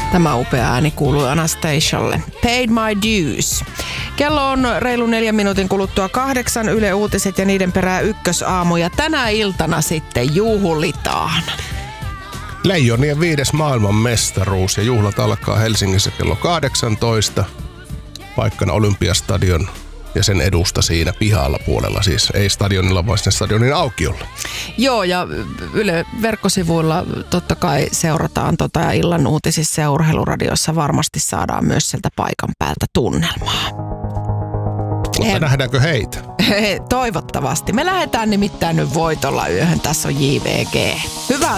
Tämä upea ääni kuului Anastasialle. Paid my dues. Kello on reilu 4 minuutin kuluttua 8, Yle Uutiset ja niiden perään Ykkösaamu. Ja tänä iltana sitten juhlitaan. Leijonien 5. maailmanmestaruus ja juhlat alkaa Helsingissä kello 18. Paikkana Olympiastadion ja sen edusta siinä pihalla puolella. Siis ei stadionilla, vaan sinne stadionin aukiolla. Joo, ja Yle verkkosivuilla totta kai seurataan ja illan uutisissa ja urheiluradiossa varmasti saadaan myös sieltä paikan päältä tunnelmaa. Mutta nähdäänkö heitä? Toivottavasti. Me lähdetään nimittäin nyt voitolla yöhön. Tässä on JVG. Hyvää